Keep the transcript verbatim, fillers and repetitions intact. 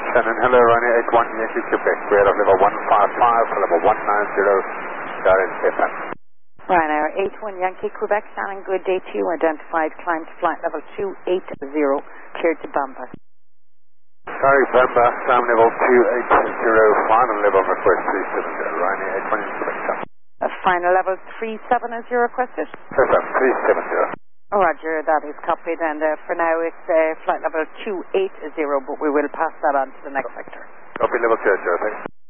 Shannon, hello, running eight one Yankee Quebec. We're at level one five five for level one nine zero. Got it, Stefan. Ryanair eight one Yankee Quebec, Shannon, good day to you. Identified, climb to flight level two eight zero, cleared to Bamba. Sorry, Bamba, climb level two eight zero, final level request three seven zero. Ryanair eight one Yankee Quebec. A final level three seven is your requested? Stefan, three seven zero. Roger, that is copied, and uh, for now it's uh, flight level two eight zero, but we will pass that on to the next sector. Copy level two eight zero, thanks.